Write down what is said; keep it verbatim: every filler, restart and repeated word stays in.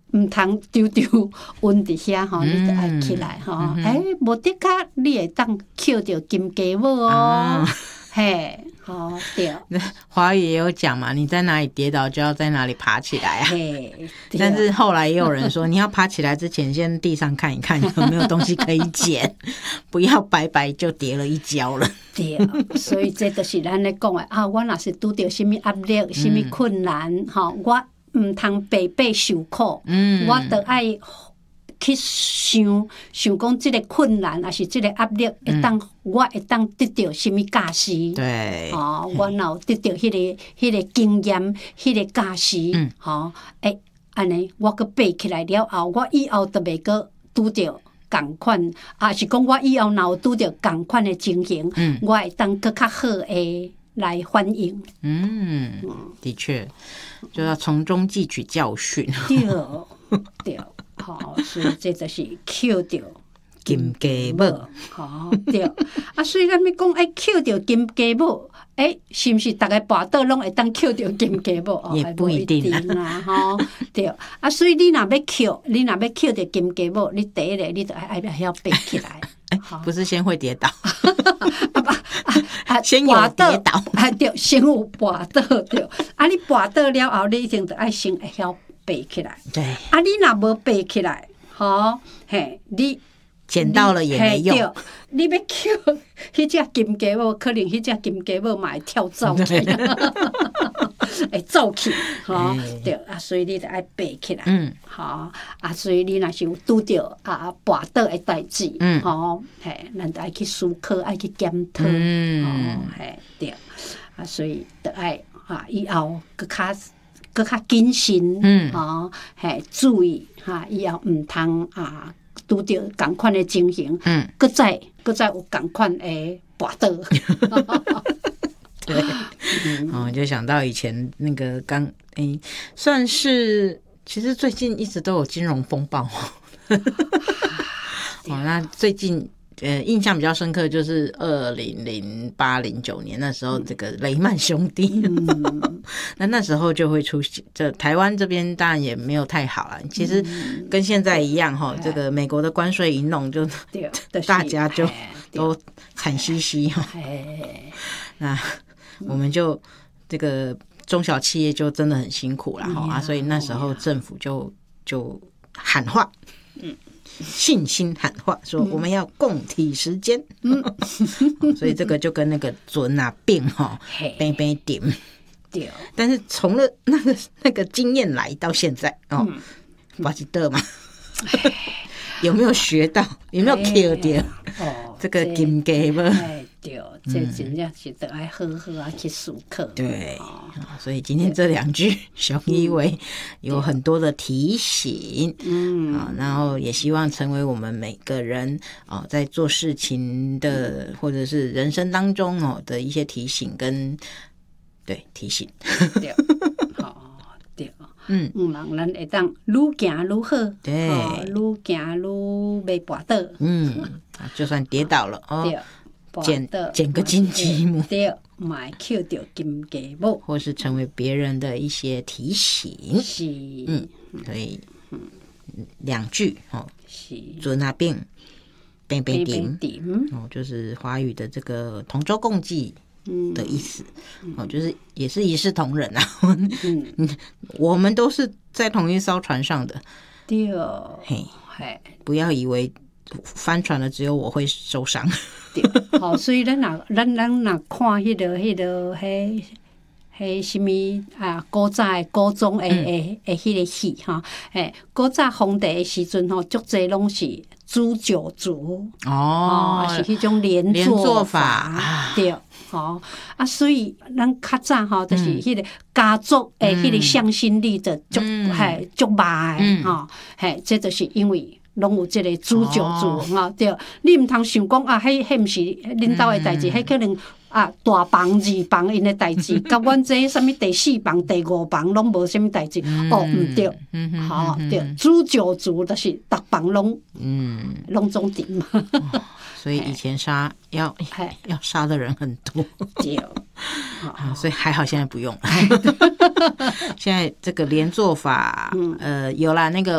唔通丢丢温伫遐吼，你就爱起来吼。哎，无得卡你会当捡到金鸡母哦，嘿，哦对。 华语也有讲嘛，你在哪里跌倒就要在哪里爬起来啊。 嘿， 但是后来也有人说，你要爬起来之前，先地上看一看有没有东西可以捡，不要白白就跌了一跤了。 对，所以这就是咱咧讲的啊，我若是拄到什么压力、什么困难，吼、嗯，我唔通白白受苦，嗯，我得爱去想想讲，这个困难还是这个压力，会当、嗯、我会当得到什么价值？ 对， 哦，我若得到迄、那个、迄个经验、迄个价值，嗯，吼，诶，安尼我搁爬起来了后，我以後就袂搁拄到同款，啊是講我以後若有拄到同款的情形，嗯、我會當搁較好誒來反應。 嗯，的確，就要從中汲取教訓。 對對，好，所以這就是捡到金雞母。 好對，啊，所以咱要講愛捡到金雞母。哎，是毋是逐個跋倒攏會當捡到金雞母？ 也不一定啦，吼對。啊，所以你若要捡，你若要捡到金雞母，你第一個你就愛愛曉爬起來。 不是先會跌倒， 啊， 先有跌倒， 啊對，先有跋倒對。啊，你跋倒了後，你一定就愛先會曉爬起來。 對。 啊，你若無爬起來，吼，嘿，你。 撿到了也沒用。 你要捡迄隻金雞母，可能迄隻金雞母嘛會跳走去，會走去，吼對啊，所以你就愛爬起來，嗯，吼啊，所以你若是有拄到啊跋倒的代誌，嗯，吼，嘿，咱就愛去思考，愛去檢討，嗯，吼，嘿，對啊，所以就愛啊以後更較更較謹慎，嗯，吼，嘿，注意哈，以後唔通啊。拄到同款的情形，嗯，搁再搁再有同款的跋倒。 对，嗯、哦，就想到以前那个刚诶、欸，算是其实最近一直都有金融风暴。哦，那最近呃印象比较深刻就是二零零八零九年那时候，这个雷曼兄弟，嗯、那那时候就会出现。这台湾这边当然也没有太好了，其实跟现在一样哈，嗯、这个美国的关税一弄就，大家就都惨兮兮哈。那我们就这个中小企业就真的很辛苦了哈、嗯、啊，所以那时候政府就就喊话，嗯。信心喊话说我们要共体时间，嗯，所以这个就跟那个准啊病哈，病病点，对。但是从了那个那个经验来到现在哦，我记得嘛，有没有学到？有没有 Q 掉？哦，这个金鸡母。 对，这真正是得爱好好啊去思考。 对，哦、所以今天这两句熊一为有很多的提醒，嗯，啊，然后也希望成为我们每个人哦在做事情的、嗯、或者是人生当中哦的一些提醒跟对提醒。 对，好，对，嗯嗯，人咱会当愈行愈好， 对， 愈行愈袂跋倒， 嗯，就算跌倒了哦。对，捡捡个金鸡母， 对，买捡到金鸡母， 或是成为别人的一些提醒， 是， 嗯，所以两句哦，是准啊病，病病点，哦，就是华语的这个同舟共济的意思，嗯、哦，就是也是一视同仁啊，嗯，我们都是在同一艘船上的， 对， 嘿，嘿，不要以为翻船了只有我会受伤。 对，好，所以咱若咱咱若看迄个迄个迄迄什么啊，古早的古装的的的迄个戏哈，诶，古早皇帝的时阵吼，足侪拢是煮酒族哦，是迄种连坐法，对，吼啊，所以咱较早吼，就是迄个家族的迄个向心力的足系足歹的吼，嘿，这就是因为。拢有这个煮酒族哈，对，你唔通想讲啊，迄迄唔是恁兜的代志，迄可能啊大房二房因的代志，甲阮这什么第四房、第五房拢无什么代志，哦，唔对，好对，煮酒族就是逐房拢嗯拢总点嘛。 所以以前杀要要杀的人很多，对，所以还好现在不用了。现在这个连坐法，呃，有啦，那个。